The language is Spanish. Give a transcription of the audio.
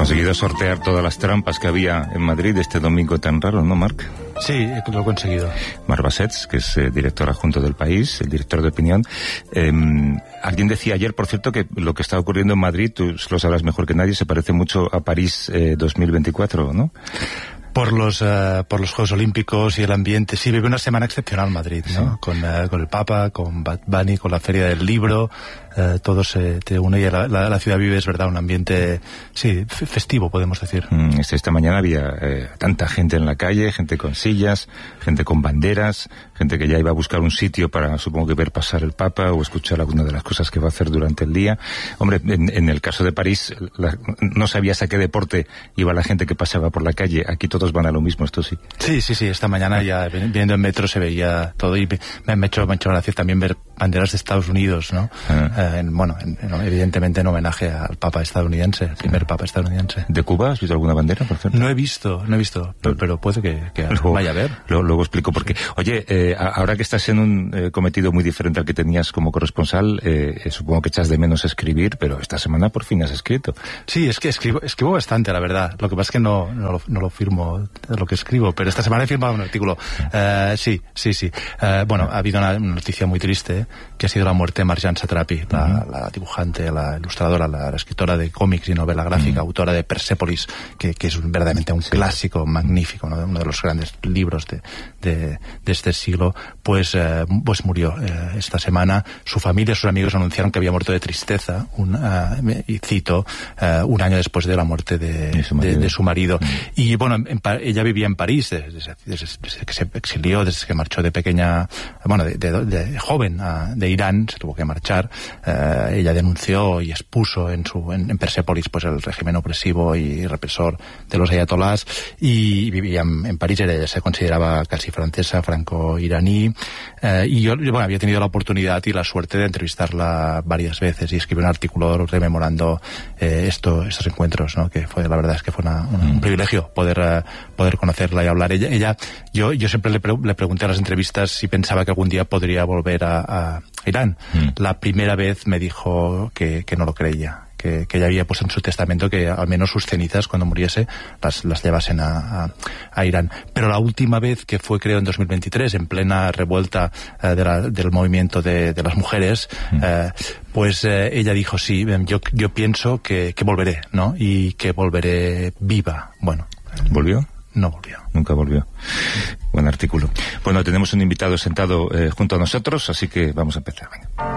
conseguido sortear todas las trampas que había en Madrid este domingo tan raro, ¿no, Marc? Sí, lo he conseguido. Marc Bassets, que es director adjunto del País, el director de opinión. Alguien decía ayer, por cierto, que lo que está ocurriendo en Madrid, tú lo sabrás mejor que nadie, se parece mucho a París 2024, ¿no? Por los Juegos Olímpicos y el ambiente. Sí, vive una semana excepcional Madrid, ¿no? Sí. Con el Papa, con Bad Bunny, con la Feria del Libro, todo se te une y la ciudad vive, es verdad, un ambiente, sí, festivo, podemos decir. Esta mañana había tanta gente en la calle, gente con sillas, gente con banderas, gente que ya iba a buscar un sitio para, supongo que ver pasar el Papa o escuchar alguna de las cosas que va a hacer durante el día. Hombre, en el caso de París, no sabías a qué deporte iba la gente que pasaba por la calle. Aquí todos van a lo mismo, esto sí. Sí, esta mañana ya viendo en metro se veía todo y me ha hecho gracia también ver banderas de Estados Unidos, ¿no? Evidentemente en homenaje al Papa estadounidense, el primer Papa estadounidense. ¿De Cuba has visto alguna bandera, por cierto? No he visto, pero puede que vaya a ver. Luego explico por qué. Oye, ahora que estás en un cometido muy diferente al que tenías como corresponsal, supongo que echas de menos escribir, pero esta semana por fin has escrito. Sí, es que escribo bastante, la verdad. Lo que pasa es que no lo firmo lo que escribo, pero esta semana he firmado un artículo. Sí. Ha habido una noticia muy triste, que ha sido la muerte de Marjane Satrapi, la dibujante, la ilustradora, la escritora de cómics y novela gráfica, autora de Persepolis, que es verdaderamente un clásico magnífico, ¿no? Uno de los grandes libros de este siglo, pues murió esta semana. Su familia y sus amigos anunciaron que había muerto de tristeza, y cito, un año después de la muerte de su marido. Y bueno, ella vivía en París desde que se exilió, desde que marchó de pequeña, de joven de Irán, se tuvo que marchar. Ella denunció y expuso en Persepolis pues el régimen opresivo y represor de los ayatolás, y vivía en París. Ella se consideraba casi francesa, franco-iraní, y yo había tenido la oportunidad y la suerte de entrevistarla varias veces y escribir un artículo rememorando estos encuentros, ¿no? Que la verdad es que fue un privilegio poder conocerla y hablar. Yo siempre le pregunté a las entrevistas si pensaba que algún día podría volver a Irán. La primera vez me dijo que no lo creía, que ella había puesto en su testamento que al menos sus cenizas, cuando muriese, las llevasen a Irán. Pero la última vez, que fue creo en 2023, en plena revuelta del movimiento de las mujeres, ella dijo sí, yo pienso que volveré, ¿no? Y que volveré viva. Bueno. ¿Volvió? No volvió. Nunca volvió. Buen artículo. Bueno, tenemos un invitado sentado junto a nosotros, así que vamos a empezar. Venga.